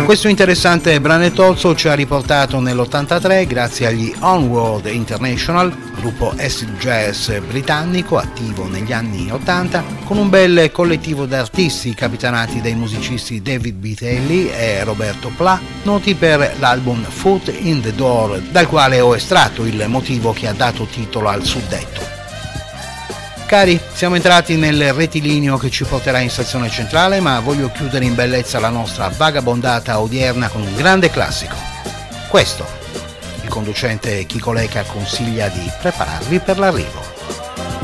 Questo interessante branetozzo ci ha riportato nell'83 grazie agli Onward International, gruppo acid jazz britannico attivo negli anni 80, con un bel collettivo d'artisti capitanati dai musicisti David Bitelli e Roberto Pla, noti per l'album Foot in the Door, dal quale ho estratto il motivo che ha dato titolo al suddetto. Cari, siamo entrati nel rettilineo che ci porterà in stazione centrale, ma voglio chiudere in bellezza la nostra vagabondata odierna con un grande classico. Questo, il conducente Chico Leca consiglia di prepararvi per l'arrivo.